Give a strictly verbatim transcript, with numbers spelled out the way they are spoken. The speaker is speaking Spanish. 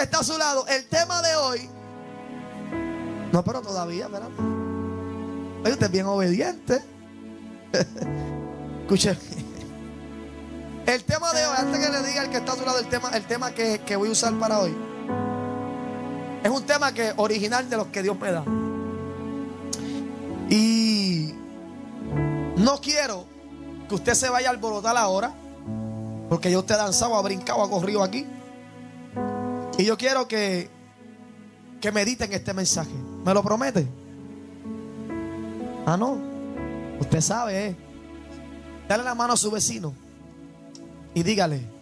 que está a su lado, el tema de hoy. No, pero todavía, espérate. Oye, usted es bien obediente. Escuche. El tema de hoy, antes que le diga el que está a su lado, el tema, el tema que, que voy a usar para hoy, es un tema que original de los que Dios me da. Y no quiero que usted se vaya a alborotar ahora, porque yo usted ha danzado, ha brincado, ha corrido aquí. Y yo quiero que, que mediten este mensaje. ¿Me lo promete? Ah, no. Usted sabe, ¿eh? Dale la mano a su vecino y dígale: